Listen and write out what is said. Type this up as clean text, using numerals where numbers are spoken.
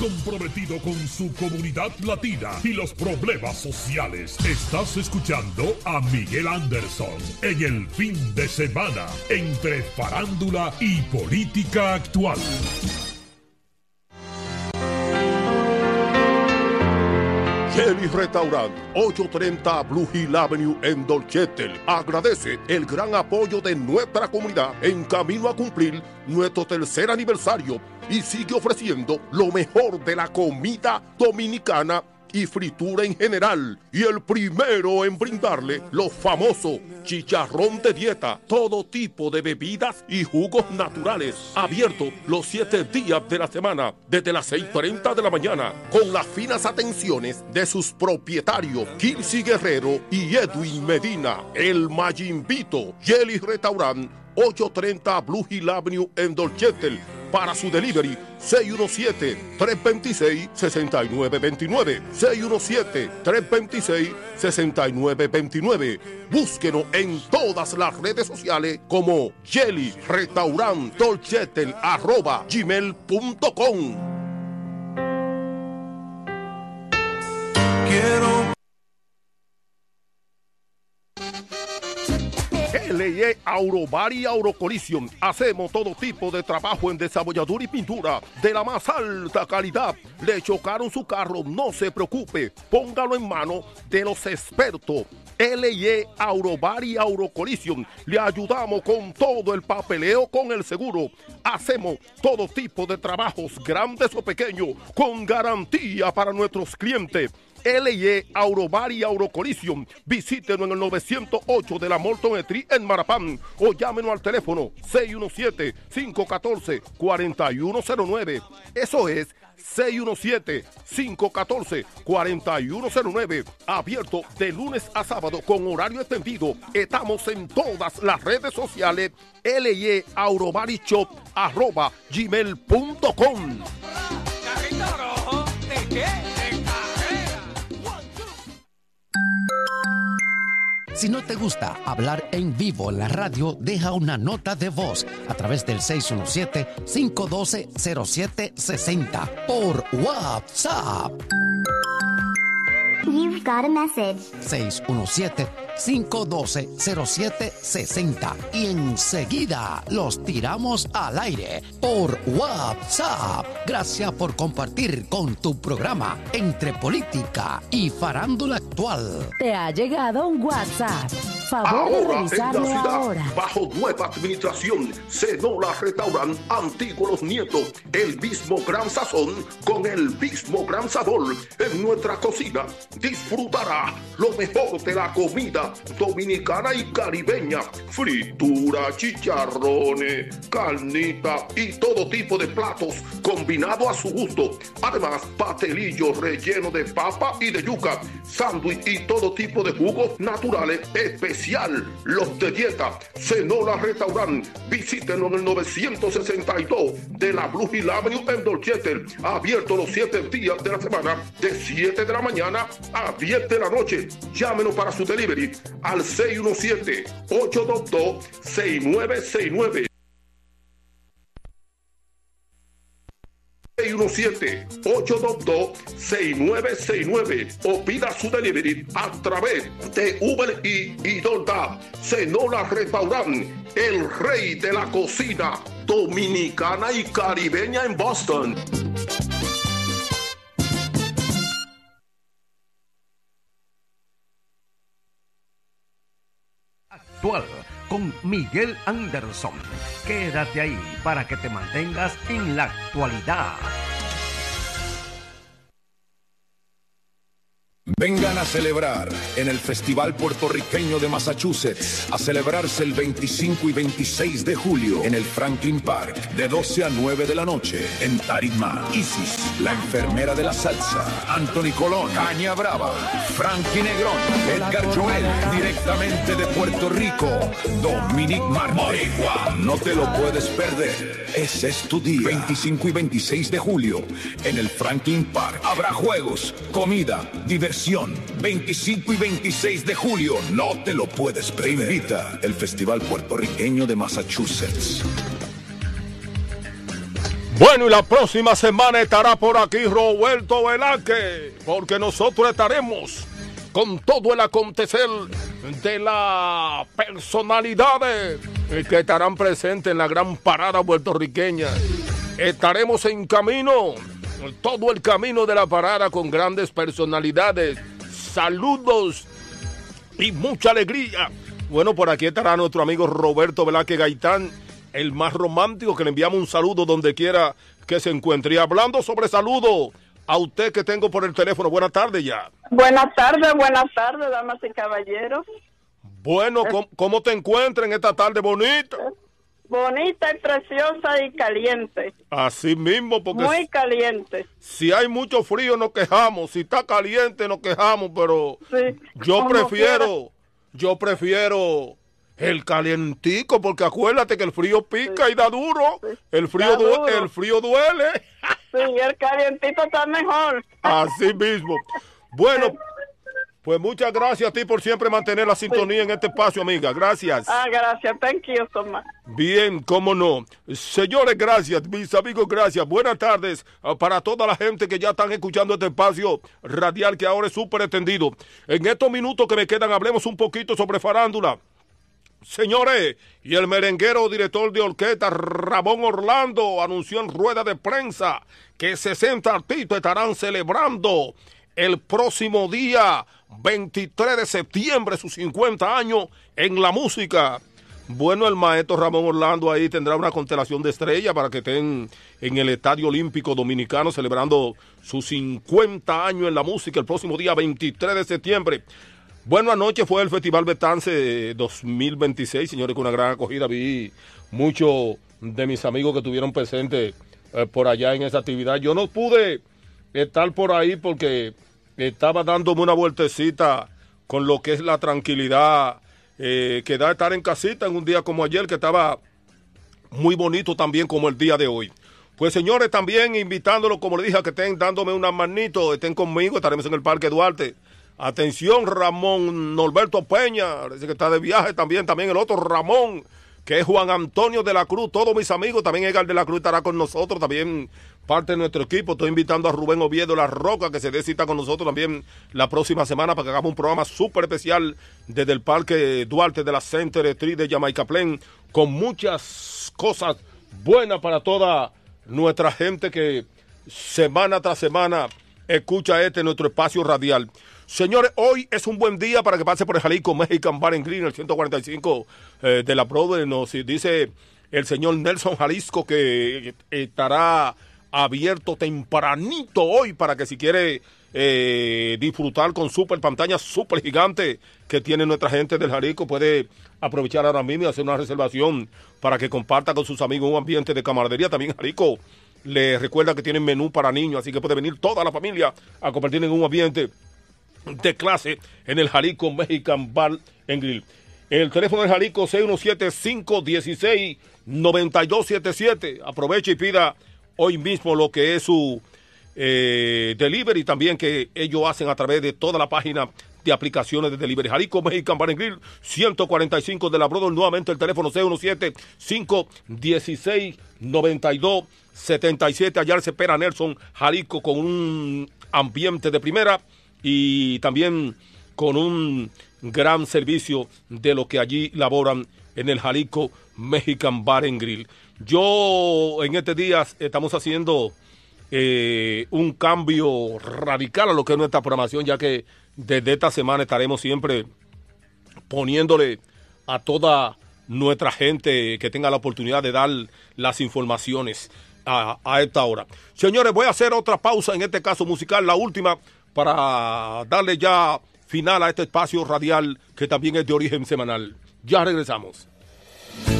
comprometido con su comunidad latina y los problemas sociales. Estás escuchando a Miguel Anderson en el fin de semana, entre farándula y política actual. Jelly Restaurant, 830 Blue Hill Avenue en Dorchester, agradece el gran apoyo de nuestra comunidad en camino a cumplir nuestro tercer aniversario y sigue ofreciendo lo mejor de la comida dominicana y fritura en general, y el primero en brindarle los famosos chicharrón de dieta, todo tipo de bebidas y jugos naturales, abierto los 7 días de la semana desde las 6:30 de la mañana, con las finas atenciones de sus propietarios Kilsi Guerrero y Edwin Medina. El Mayimbito Jelly Restaurant, 830 Blue Hill Avenue en Dorchester. Para su delivery, 617-326-6929. 617-326-6929. Búsquenos en todas las redes sociales como Jelly Restaurant Dorchester @gmail.com. Quiero LE Aurobar y Aurocollision. Hacemos todo tipo de trabajo en desabolladura y pintura de la más alta calidad. Le chocaron su carro, no se preocupe. Póngalo en manos de los expertos. LE Aurobar y Aurocollision. Le ayudamos con todo el papeleo con el seguro. Hacemos todo tipo de trabajos, grandes o pequeños, con garantía para nuestros clientes. LE Aurobar y Aurocollision. Visítenos en el 908 de la Morton Street en Marapán o llámenos al teléfono 617-514-4109. Eso es 617-514-4109. Abierto de lunes a sábado con horario extendido. Estamos en todas las redes sociales. LE Aurobar y Shop @gmail.com. Si no te gusta hablar en vivo en la radio, deja una nota de voz a través del 617-512-0760 por WhatsApp. You've got a message. 617-512-0760 y enseguida los tiramos al aire por WhatsApp. Gracias por compartir con tu programa Entre Política y Farándula Actual. Te ha llegado un WhatsApp. Favor Ahora de en la revisarlo ciudad, ahora. bajo nueva administración, Cenola Restaurant Antiguo Los Nietos, el mismo gran sazón con el mismo gran sabor. En nuestra cocina disfrutará lo mejor de la comida dominicana y caribeña: fritura, chicharrones, carnita y todo tipo de platos combinado a su gusto. Además, pastelillos rellenos de papa y de yuca, sándwich y todo tipo de jugos naturales especial. Los de dieta. Cenola Restaurant. Visítenos en el 962 de la Blue Hill Avenue en Dorchester. Abierto los 7 días de la semana, de 7 de la mañana a 10 de la noche. Llámenos para su delivery al 617-822-6969. 617-822-6969 o pida su delivery a través de Uber y DoorDash. Cenola Restaurant, el rey de la cocina dominicana y caribeña en Boston. Actual con Miguel Anderson. Quédate ahí para que te mantengas en la actualidad. Vengan a celebrar en el Festival Puertorriqueño de Massachusetts, a celebrarse el 25 y 26 de julio en el Franklin Park, de 12 a 9 de la noche, en Tarima. Isis, la enfermera de la salsa, Anthony Colón, Caña Brava, Frankie Negrón, Edgar Joel, directamente de Puerto Rico, Dominic Marmorigua. No te lo puedes perder. Ese es tu día. 25 y 26 de julio en el Franklin Park. Habrá juegos, comida, diversión. 25 y 26 de julio, no te lo puedes perder. Invita el Festival Puertorriqueño de Massachusetts. Bueno, y la próxima semana estará por aquí Roberto Velázquez, porque nosotros estaremos con todo el acontecer de las personalidades que estarán presentes en la gran parada puertorriqueña. Estaremos en camino, todo el camino de la parada con grandes personalidades, saludos y mucha alegría. Bueno, por aquí estará nuestro amigo Roberto Velázquez Gaitán, el más romántico, que le enviamos un saludo donde quiera que se encuentre. Y hablando sobre saludo, a usted que tengo por el teléfono, buenas tardes ya. Buenas tardes, damas y caballeros. Bueno, ¿cómo te encuentras en esta tarde bonita? Bonita y preciosa y caliente. Así mismo, porque muy caliente. Si hay mucho frío nos quejamos, si está caliente nos quejamos, pero sí, yo prefiero el calientico, porque acuérdate que el frío pica, sí, y da duro. Sí, el frío duele. Sí, el calientito está mejor. Así mismo. Bueno, pues muchas gracias a ti por siempre mantener la sintonía, sí, en este espacio, amiga. Gracias. Gracias. Thank you so much. Bien, cómo no. Señores, gracias. Mis amigos, gracias. Buenas tardes para toda la gente que ya están escuchando este espacio radial que ahora es súper extendido. En estos minutos que me quedan, hablemos un poquito sobre farándula. Señores, y el merenguero director de orquesta Ramón Orlando anunció en rueda de prensa que 60 artistas estarán celebrando el próximo día 23 de septiembre sus 50 años en la música. Bueno, el maestro Ramón Orlando ahí tendrá una constelación de estrellas para que estén en el Estadio Olímpico Dominicano celebrando sus 50 años en la música el próximo día 23 de septiembre. Bueno, anoche fue el Festival Betance 2026, señores, con una gran acogida. Vi muchos de mis amigos que estuvieron presentes por allá en esa actividad. Yo no pude estar por ahí porque estaba dándome una vueltecita con lo que es la tranquilidad que da estar en casita en un día como ayer, que estaba muy bonito también como el día de hoy. Pues señores, también invitándolos, como les dije, a que estén dándome unas manitos, estén conmigo, estaremos en el Parque Duarte. Atención, Ramón Norberto Peña, parece que está de viaje también el otro Ramón, que es Juan Antonio de la Cruz, todos mis amigos, también Edgar de la Cruz estará con nosotros, también parte de nuestro equipo. Estoy invitando a Rubén Oviedo La Roca, que se dé cita con nosotros también la próxima semana para que hagamos un programa súper especial desde el Parque Duarte de la Center Street de Jamaica Plain, con muchas cosas buenas para toda nuestra gente que semana tras semana escucha nuestro espacio radial. Señores, hoy es un buen día para que pase por el Jalisco Mexican Bar and Grill, el 145 de la Broadway. Nos dice el señor Nelson Jalisco que estará abierto tempranito hoy para que si quiere disfrutar con super pantalla super gigante que tiene nuestra gente del Jalisco, puede aprovechar ahora mismo y hacer una reservación para que comparta con sus amigos un ambiente de camaradería. También Jalisco les recuerda que tienen menú para niños, así que puede venir toda la familia a compartir en un ambiente de clase en el Jalisco Mexican Bar and Grill. El teléfono del Jalisco 617-516-9277. Aproveche y pida hoy mismo lo que es su delivery también, que ellos hacen a través de toda la página de aplicaciones de delivery. Jalisco Mexican Bar and Grill, 145 de la Broadway. Nuevamente el teléfono 617-516-9277. Allá se espera Nelson Jalisco con un ambiente de primera y también con un gran servicio de lo que allí laboran en el Jalisco Mexican Bar and Grill. Yo en este día estamos haciendo un cambio radical a lo que es nuestra programación, ya que desde esta semana estaremos siempre poniéndole a toda nuestra gente que tenga la oportunidad de dar las informaciones a esta hora. Señores, voy a hacer otra pausa, en este caso musical, la última, para darle ya final a este espacio radial que también es de origen semanal. Ya regresamos.